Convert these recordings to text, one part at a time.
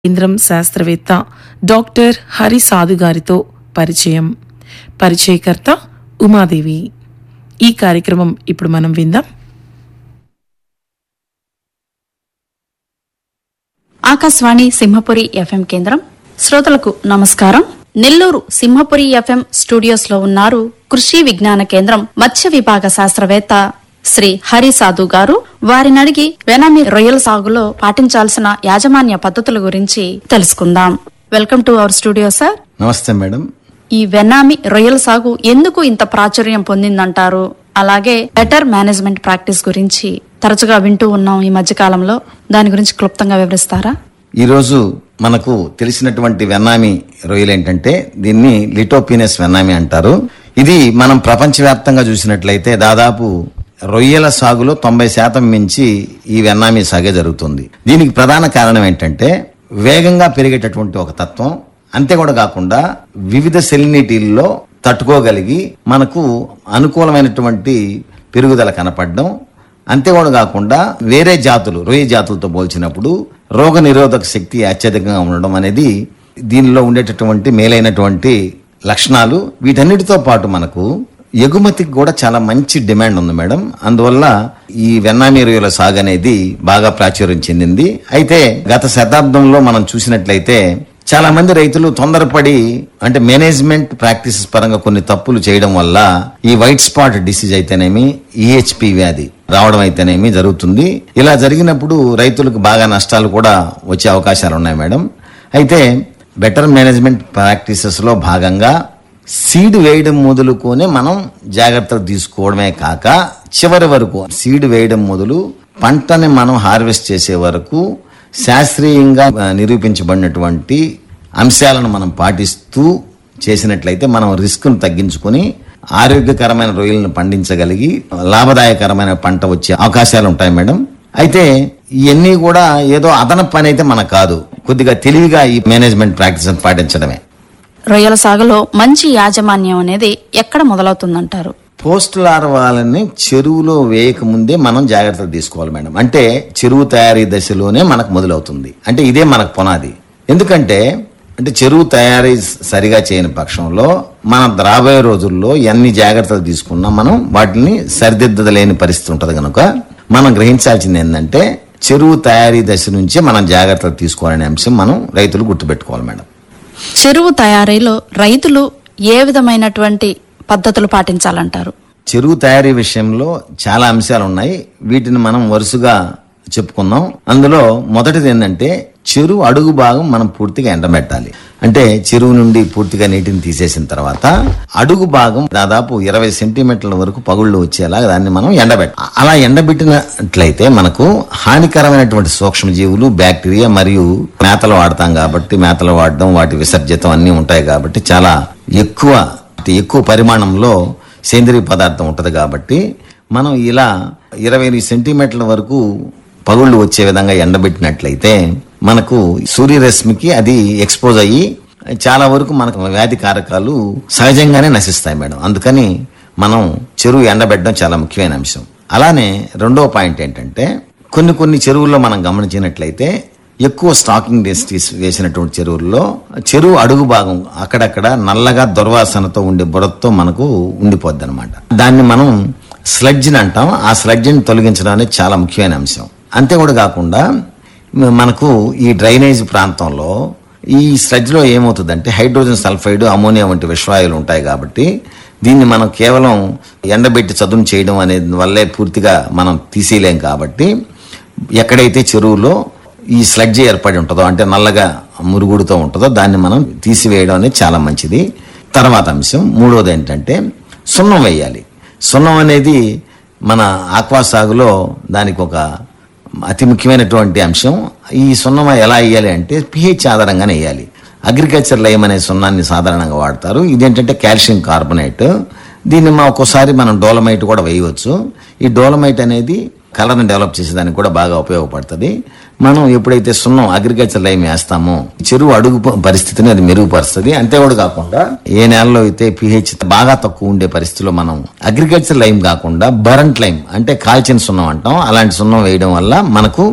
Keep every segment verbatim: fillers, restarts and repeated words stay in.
కేంద్రం శాస్త్రవేత్త డాక్టర్ హరి సాధు గారితో పరిచయం. పరిచయకర్త ఉమాదేవి. ఈ కార్యక్రమం ఇప్పుడు మనం విందాం. ఆకాశవాణి సింహపురి ఎఫ్ఎం కేంద్రం శ్రోతలకు నమస్కారం. నెల్లూరు సింహపురి ఎఫ్ఎం స్టూడియోస్ లో ఉన్నారు కృషి విజ్ఞాన కేంద్రం మత్స్య విభాగ శాస్త్రవేత్త శ్రీ హరి సాధు గారు. వారిని అడిగి వెనామీ రొయ్యల సాగులో పాటించాల్సిన యాజమాన్య పద్ధతుల గురించి తెలుసుకుందాం. Welcome to our studio sir. నమస్తే మేడం. ఈ వెనామీ రొయ్యల సాగు ఎందుకు ఇంత ప్రాచుర్యం పొందిందంటారు? అలాగే బెటర్ మేనేజ్మెంట్ ప్రాక్టీస్ గురించి తరచుగా వింటూ ఉన్నాం ఈ మధ్య కాలంలో. దాని గురించి క్లుప్తంగా వివరిస్తారా? ఈరోజు మనకు తెలిసినటువంటి వెన్నామి రొయ్యలు ఏంటంటే దీన్ని లిటోపీనస్ వెన్నామి అంటారు. ఇది మనం ప్రపంచవ్యాప్తంగా చూసినట్లయితే దాదాపు రొయ్యల సాగులో తొంభై శాతం మించి ఈ వెన్నామి సాగే జరుగుతుంది. దీనికి ప్రధాన కారణం ఏంటంటే వేగంగా పెరిగేటటువంటి ఒక తత్వం, అంతే కూడా కాకుండా వివిధ సెలినిటీల్లో తట్టుకోగలిగి మనకు అనుకూలమైనటువంటి పెరుగుదల కనపడడం, అంతే కూడా కాకుండా వేరే జాతులు రొయ్య జాతులతో పోల్చినప్పుడు రోగ నిరోధక శక్తి అత్యధికంగా ఉండడం అనేది దీనిలో ఉండేటటువంటి మేలైనటువంటి లక్షణాలు. వీటన్నిటితో పాటు మనకు ఎగుమతికి కూడా చాలా మంచి డిమాండ్ ఉంది మేడం. అందువల్ల ఈ వెన్నామీ రొయ్యల సాగు అనేది బాగా ప్రాచుర్యం చెందింది. అయితే గత శతాబ్దంలో మనం చూసినట్లయితే చాలా మంది రైతులు తొందరపడి అంటే మేనేజ్మెంట్ ప్రాక్టీసెస్ పరంగా కొన్ని తప్పులు చేయడం వల్ల ఈ వైట్ స్పాట్ డిసీజ్ అయితేనేమి, ఈహెచ్పి వ్యాధి రావడం అయితేనేమి జరుగుతుంది. ఇలా జరిగినప్పుడు రైతులకు బాగా నష్టాలు కూడా వచ్చే అవకాశాలు ఉన్నాయి మేడం. అయితే బెటర్ మేనేజ్మెంట్ ప్రాక్టీసెస్ లో భాగంగా సీడ్ వేయడం మొదలుకొని మనం జాగ్రత్తలు తీసుకోవడమే కాక చివరి వరకు సీడ్ వేయడం మొదలు పంటని మనం హార్వెస్ట్ చేసే వరకు శాస్త్రీయంగా నిరూపించబడినటువంటి అంశాలను మనం పాటిస్తూ చేసినట్లయితే మనం రిస్క్ ను తగ్గించుకుని ఆరోగ్యకరమైన రొయ్యలను పండించగలిగి లాభదాయకరమైన పంట వచ్చే అవకాశాలు ఉంటాయి మేడం. అయితే ఇవన్నీ కూడా ఏదో అదనపు పని అయితే మనకు కాదు, కొద్దిగా తెలివిగా ఈ మేనేజ్మెంట్ ప్రాక్టీస్ పాటించడమే. రొయ్యల సాగులో మంచి యాజమాన్యం అనేది ఎక్కడ మొదలవుతుందంటారు? పోస్ట్ లార్వాలని చెరువులో వేయక ముందే మనం జాగ్రత్తలు తీసుకోవాలి మేడం. అంటే చెరువు తయారీ దశలోనే మనకు మొదలవుతుంది. అంటే ఇదే మనకు పునాది. ఎందుకంటే అంటే చెరువు తయారీ సరిగా చేయని పక్షంలో మనం రాబోయే రోజుల్లో ఎన్ని జాగ్రత్తలు తీసుకున్నా మనం వాటిని సరిదిద్దలేని పరిస్థితి ఉంటుంది. కనుక మనం గ్రహించాల్సింది ఏంటంటే చెరువు తయారీ దశ నుంచే మనం జాగ్రత్తలు తీసుకోవాలనే అంశం మనం రైతులు గుర్తుపెట్టుకోవాలి మేడం. చెరువు తయారీలో రైతులు ఏ విధమైనటువంటి పద్ధతులు పాటించాలంటారు? చెరువు తయారీ విషయంలో చాలా అంశాలు ఉన్నాయి. వీటిని మనం వరుసగా చెప్పుకుందాం. అందులో మొదటిది ఏంటంటే చెరువు అడుగు భాగం మనం పూర్తిగా ఎండబెట్టాలి. అంటే చెరువు నుండి పూర్తిగా నీటిని తీసేసిన తర్వాత అడుగు భాగం దాదాపు ఇరవై సెంటీమీటర్ల వరకు పగుళ్ళు వచ్చేలా దాన్ని మనం ఎండబెట్టాలి. అలా ఎండబెట్టినట్లయితే మనకు హానికరమైనటువంటి సూక్ష్మజీవులు, బ్యాక్టీరియా మరియు మేతలు వాడతాం కాబట్టి మేతలు వాడడం, వాటి విసర్జితం అన్ని ఉంటాయి కాబట్టి చాలా ఎక్కువ ఎక్కువ పరిమాణంలో సేంద్రీయ పదార్థం ఉంటుంది. కాబట్టి మనం ఇలా ఇరవై సెంటీమీటర్ల వరకు పగుళ్ళు వచ్చే విధంగా ఎండబెట్టినట్లయితే మనకు సూర్యరశ్మికి అది ఎక్స్పోజ్ అయ్యి చాలా వరకు మనకు వ్యాధి కారకాలు సహజంగానే నశిస్తాయి మేడం. అందుకని మనం చెరువు ఎండబెట్టడం చాలా ముఖ్యమైన అంశం. అలానే రెండో పాయింట్ ఏంటంటే కొన్ని కొన్ని చెరువుల్లో మనం గమనించినట్లయితే ఎక్కువ స్టాకింగ్ డెన్సిటీస్ వేసినటువంటి చెరువుల్లో చెరువు అడుగు భాగం అక్కడక్కడ నల్లగా దుర్వాసనతో ఉండే బురదతో మనకు ఉండిపోద్ది అనమాట. దాన్ని మనం స్లడ్జిని అంటాం. ఆ స్లడ్జిని తొలగించడం అనేది చాలా ముఖ్యమైన అంశం. అంతే కూడా కాకుండా మనకు ఈ డ్రైనేజ్ ప్రాంతంలో ఈ స్లడ్జ్లో ఏమవుతుందంటే హైడ్రోజన్ సల్ఫైడ్, అమోనియా వంటి విషవాయువులు ఉంటాయి. కాబట్టి దీన్ని మనం కేవలం ఎండబెట్టి చదును చేయడం అనేది వల్లే పూర్తిగా మనం తీసేయలేం. కాబట్టి ఎక్కడైతే చెరువులో ఈ స్లడ్జి ఏర్పడి ఉంటుందో అంటే నల్లగా మురుగుడుతో ఉంటుందో దాన్ని మనం తీసివేయడం అనేది చాలా మంచిది. తర్వాత అంశం మూడోది ఏంటంటే సున్నం వేయాలి. సున్నం అనేది మన ఆక్వా సాగులో దానికి ఒక అతి ముఖ్యమైనటువంటి అంశం. ఈ సున్నం ఎలా వేయాలి అంటే పిహెచ్ ఆధారంగానే వేయాలి. అగ్రికల్చర్ లైమ్ అనే సున్నాన్ని సాధారణంగా వాడతారు. ఇదేంటంటే కాల్షియం కార్బోనేట్. దీన్ని మా ఒక్కోసారి మనం డోలమైట్ కూడా వేయవచ్చు. ఈ డోలమైట్ అనేది కలర్ని డెవలప్ చేసేదానికి కూడా బాగా ఉపయోగపడుతుంది. మనం ఎప్పుడైతే సున్నం అగ్రికల్చర్ లైమ్ వేస్తామో చెరువు అడుగు పరిస్థితిని అది మెరుగుపరుస్తుంది. అంతే కూడా కాకుండా ఏ నేలలో అయితే పిహెచ్ బాగా తక్కువ ఉండే పరిస్థితిలో మనం అగ్రికల్చర్ లైమ్ కాకుండా బరంట్ లైమ్ అంటే కాల్చిన సున్నం అంటాం, అలాంటి సున్నం వేయడం వల్ల మనకు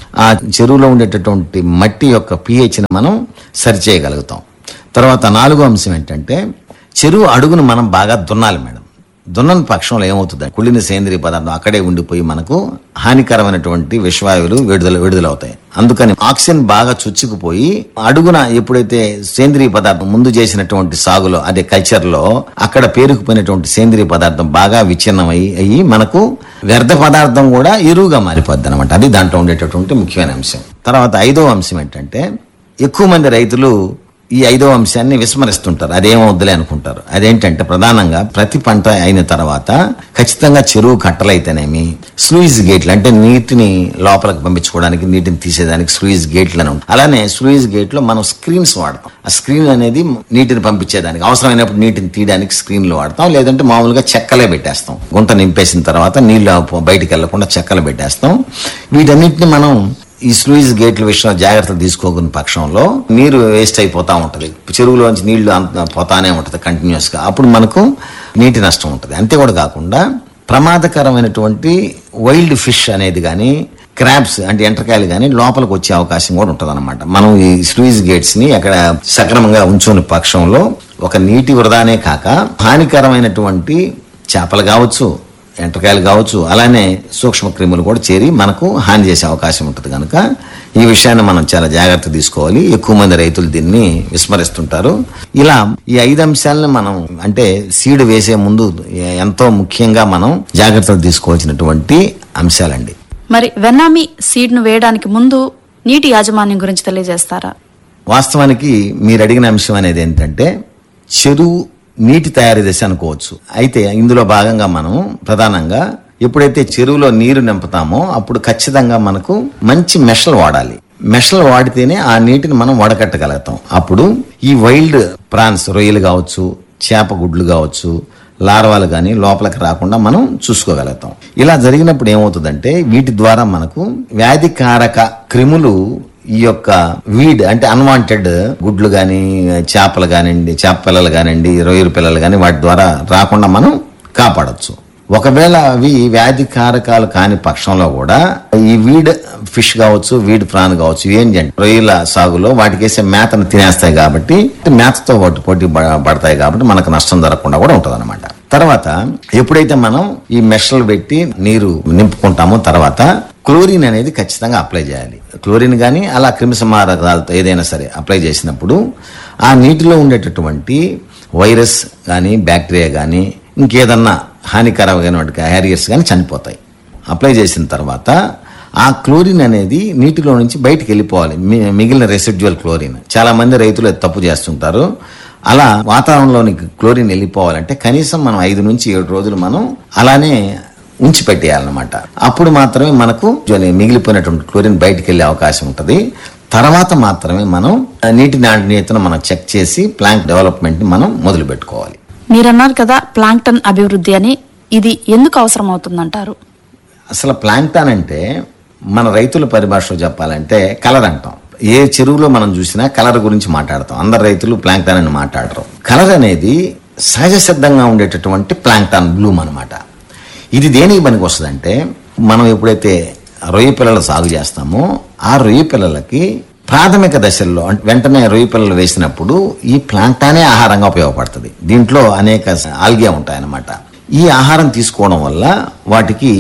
ఆ చెరువులో ఉండేటటువంటి మట్టి యొక్క పిహెచ్ని మనం సరిచేయగలుగుతాం. తర్వాత నాలుగో అంశం ఏంటంటే చెరువు అడుగును మనం బాగా దున్నాలి మేడం. దున్నని పక్షంలో ఏమవుతుంది, కుళ్ళిన సేంద్రియ పదార్థం అక్కడే ఉండిపోయి మనకు హానికరమైనటువంటి విషవాయువులు విడుదల విడుదలవుతాయి. అందుకని ఆక్సిజన్ బాగా చుచ్చుకుపోయి అడుగున ఎప్పుడైతే సేంద్రియ పదార్థం ముందు చేసినటువంటి సాగులో అదే కల్చర్ లో అక్కడ పేరుకుపోయినటువంటి సేంద్రియ పదార్థం బాగా విచ్ఛిన్నం అయ్యి అయ్యి మనకు వ్యర్థ పదార్థం కూడా ఎరువుగా మారిపోద్ది అనమాట. అది దాంట్లో ఉండేటటువంటి ముఖ్యమైన అంశం. తర్వాత ఐదో అంశం ఏంటంటే ఎక్కువ మంది రైతులు ఈ ఐదో అంశాన్ని విస్మరిస్తుంటారు, అదేమవుద్దులే అనుకుంటారు. అదేంటంటే ప్రధానంగా ప్రతి పంట అయిన తర్వాత ఖచ్చితంగా చెరువు కట్టలైతేనేమి స్లూయిజ్ గేట్లు, అంటే నీటిని లోపలికి పంపించుకోవడానికి నీటిని తీసేదానికి స్లూయిజ్ గేట్లు అని ఉంటాయి. అలానే స్లూయిజ్ గేట్ లో మనం స్క్రీన్స్ వాడతాం. ఆ స్క్రీన్ అనేది నీటిని పంపించేదానికి, అవసరమైనప్పుడు నీటిని తీయడానికి స్క్రీన్లు వాడతాం. లేదంటే మామూలుగా చెక్కలే పెట్టేస్తాం. గుంట నింపేసిన తర్వాత నీళ్లు బయటికి వెళ్లకుండా చెక్కలు పెట్టేస్తాం. వీటన్నిటిని మనం ఈ స్లూయిజ్ గేట్ల విషయంలో జాగ్రత్తలు తీసుకోకున్న పక్షంలో నీరు వేస్ట్ అయిపోతా ఉంటది, చెరువులోంచి నీళ్లు అంత పోతానే ఉంటది కంటిన్యూస్ గా. అప్పుడు మనకు నీటి నష్టం ఉంటుంది. అంతే కూడా కాకుండా ప్రమాదకరమైనటువంటి వైల్డ్ ఫిష్ అనేది కానీ క్రాబ్స్ అంటే ఎంటకాయలు కానీ లోపలికి వచ్చే అవకాశం కూడా ఉంటుంది అనమాట. మనం ఈ స్లూయిజ్ గేట్స్ ని అక్కడ సక్రమంగా ఉంచుకునే పక్షంలో ఒక నీటి వృధానే కాక హానికరమైనటువంటి చేపలు కావచ్చు, ఎంటకాయలు కావచ్చు, అలానే సూక్ష్మ క్రిములు కూడా చేరి మనకు హాని చేసే అవకాశం ఉంటుంది. కనుక ఈ విషయాన్ని మనం చాలా జాగ్రత్త తీసుకోవాలి. ఎక్కువ మంది రైతులు దీన్ని విస్మరిస్తుంటారు. ఇలా ఈ ఐదు అంశాలను మనం అంటే సీడ్ వేసే ముందు ఎంతో ముఖ్యంగా మనం జాగ్రత్తలు తీసుకోవాల్సినటువంటి అంశాలండి. మరి వెన్నామి సీడ్ ను వేయడానికి ముందు నీటి యాజమాన్యం గురించి తెలియజేస్తారా? వాస్తవానికి మీరు అడిగిన అంశం అనేది ఏంటంటే చెరువు నీటి తయారీ దశ అనుకోవచ్చు. అయితే ఇందులో భాగంగా మనం ప్రధానంగా ఎప్పుడైతే చెరువులో నీరు నింపుతామో అప్పుడు ఖచ్చితంగా మనకు మంచి మెషలు వాడాలి. మెషలు వాడితేనే ఆ నీటిని మనం వడకట్టగలుగుతాం. అప్పుడు ఈ వైల్డ్ ప్రాన్స్, రొయ్యలు కావచ్చు, చేప గుడ్లు కావచ్చు, లార్వాలు కానీ లోపలికి రాకుండా మనం చూసుకోగలుగుతాం. ఇలా జరిగినప్పుడు ఏమవుతుందంటే వీటి ద్వారా మనకు వ్యాధికారక క్రిములు ఈ యొక్క వీడ్ అంటే అన్వాంటెడ్ గుడ్లు గాని, చేపలు కానివ్వండి, చేప పిల్లలు కానివ్వండి, రొయ్యల పిల్లలు కానీ వాటి ద్వారా రాకుండా మనం కాపాడచ్చు. ఒకవేళ అవి వ్యాధికారకాలు కాని పక్షంలో కూడా ఈ వీడ్ ఫిష్ కావచ్చు, వీడ్ ప్రాన్ కావచ్చు, ఏం చేయండి రొయ్యల సాగులో వాటికి వేసే మేతను తినేస్తాయి కాబట్టి మేతతో వాటి పోటీ పడతాయి కాబట్టి మనకు నష్టం జరగకుండా కూడా ఉంటది అనమాట. తర్వాత ఎప్పుడైతే మనం ఈ మెషలు పెట్టి నీరు నింపుకుంటామో తర్వాత క్లోరిన్ అనేది ఖచ్చితంగా అప్లై చేయాలి. క్లోరిన్ కానీ అలా క్రిమిసంహారకాలతో ఏదైనా సరే అప్లై చేసినప్పుడు ఆ నీటిలో ఉండేటటువంటి వైరస్ కానీ బ్యాక్టీరియా కానీ ఇంకేదన్నా హానికరమైనటువంటి హ్యారియర్స్ కానీ చనిపోతాయి. అప్లై చేసిన తర్వాత ఆ క్లోరిన్ అనేది నీటిలో నుంచి బయటికి వెళ్ళిపోవాలి, మిగిలిన రెసిడ్యువల్ క్లోరిన్. చాలా మంది రైతులు తప్పు చేస్తుంటారు. అలా వాతావరణంలోనికి క్లోరిన్ వెళ్ళిపోవాలంటే కనీసం మనం ఐదు నుంచి ఏడు రోజులు మనం అలానే ఉంచి పెట్టేయాలన్నమాట. అప్పుడు మాత్రమే మనకు మిగిలిపోయినటువంటి క్లోరిన్ బయటికి వెళ్ళే అవకాశం ఉంటుంది. తర్వాత మాత్రమే మనం నీటి నాణ్యతను మనం చెక్ చేసి ప్లాంట్ డెవలప్మెంట్ ని మనం మొదలు పెట్టుకోవాలి. మీరన్నారు కదా ప్లాంక్టన్ అభివృద్ధి అని, ఇది ఎందుకు అవసరం అవుతుందంటారు? అసలు ప్లాంక్టన్ అంటే మన రైతుల పరిభాషలో చెప్పాలంటే కలర్ అంటాం. ఏ చెరువులో మనం చూసినా కలర్ గురించి మాట్లాడతాం. అందరు రైతులు ప్లాంక్టన్ అని మాట్లాడరు. కలర్ అనేది సహజ సిద్ధంగా ఉండేటటువంటి ప్లాంక్టన్ బ్లూమ్ అనమాట. ఇది దేనికి పనికి వస్తుందంటే మనం ఎప్పుడైతే రొయ్య పిల్లలు సాగు చేస్తామో ఆ రొయ్య పిల్లలకి ప్రాథమిక దశల్లో వెంటనే రొయ్య పిల్లలు వేసినప్పుడు ఈ ప్లాంక్టనే ఆహారంగా ఉపయోగపడుతుంది. దీంట్లో అనేక ఆల్గే ఉంటాయన్నమాట. ఈ ఆహారం తీసుకోవడం వల్ల వాటికి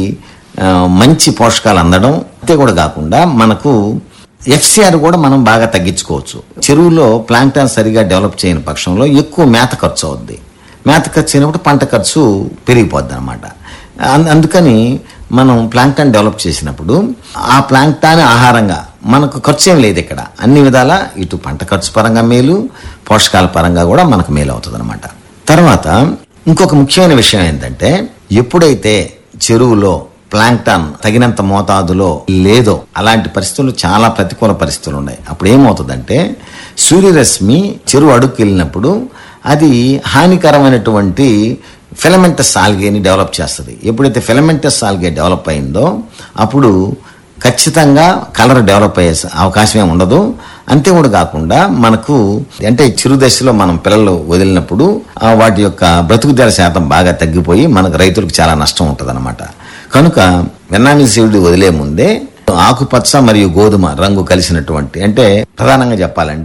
మంచి పోషకాలు అందడం, అంతే కూడా కాకుండా మనకు ఎఫ్సిఆర్ కూడా మనం బాగా తగ్గించుకోవచ్చు. చెరువులో ప్లాంక్టన్ సరిగా డెవలప్ చేయని పక్షంలో ఎక్కువ మేత ఖర్చు అవుద్ది. మేత ఖర్చు అయినప్పుడు పంట ఖర్చు పెరిగిపోద్ది అనమాట. అందుకని మనం ప్లాంక్టన్ డెవలప్ చేసినప్పుడు ఆ ప్లాంక్టన్ ఆహారంగా మనకు ఖర్చు ఏం లేదు. ఇక్కడ అన్ని విధాల ఇటు పంట ఖర్చు పరంగా మేలు, పోషకాల పరంగా కూడా మనకు మేలు అవుతుంది అనమాట. తర్వాత ఇంకొక ముఖ్యమైన విషయం ఏంటంటే ఎప్పుడైతే చెరువులో ప్లాంక్టన్ తగినంత మోతాదులో లేదో అలాంటి పరిస్థితులు, చాలా ప్రతికూల పరిస్థితులు ఉన్నాయి. అప్పుడు ఏమవుతుందంటే సూర్యరశ్మి చెరువు అడుగుకి వెళ్ళినప్పుడు అది హానికరమైనటువంటి ఫిలమెంటస్ ఆల్గేని డెవలప్ చేస్తుంది. ఎప్పుడైతే ఫిలమెంటస్ ఆల్గే డెవలప్ అయిందో అప్పుడు ఖచ్చితంగా కలర్ డెవలప్ అయ్యే అవకాశమే ఉండదు. అంతే కూడా కాకుండా మనకు అంటే చిరు దశలో మనం పిల్లలు వదిలినప్పుడు వాటి యొక్క బ్రతుకుదల శాతం బాగా తగ్గిపోయి మనకు రైతులకు చాలా నష్టం ఉంటుంది అనమాట. కనుక వెన్నామి సీడ్ వదిలే ముందే ఆకుపచ్చ మరియు గోధుమ రంగు కలిసినటువంటి, అంటే ప్రధానంగా చెప్పాలంటే